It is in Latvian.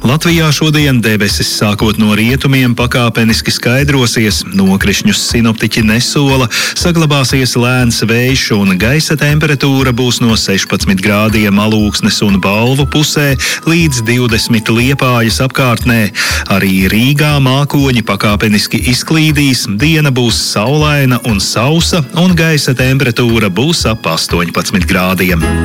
Latvijā šodien debesis sākot no rietumiem pakāpeniski skaidrosies, nokrišņus sinoptiķi nesola, saglabāsies lēns vējš un gaisa temperatūra būs no 16 grādiem Alūksnes un Balvu pusē līdz 20 Liepājas apkārtnē. Arī Rīgā mākoņi pakāpeniski izklīdīs, diena būs saulaina un sausa un gaisa temperatūra būs ap 18 grādiem.